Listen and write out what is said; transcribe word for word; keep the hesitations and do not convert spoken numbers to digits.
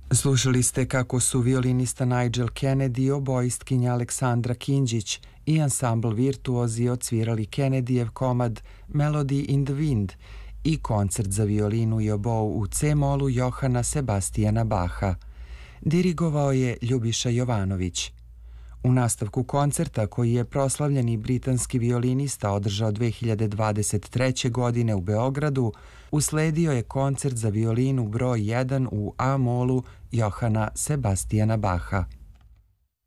Slušali ste kako su violinista Nigel Kennedy, oboistkinja Aleksandra Kinđić i ansambl virtuozi odsvirali Kennedyjev komad Melody in the Wind i koncert za violinu i obou u C-molu Johana Sebastijana Bacha. Dirigovao je Ljubiša Jovanović. U nastavku koncerta, koji je proslavljeni britanski violinista održao dve hiljade dvadeset treće. godine u Beogradu, usledio je koncert za violinu broj jedan u A-molu Johana Sebastijana Bacha.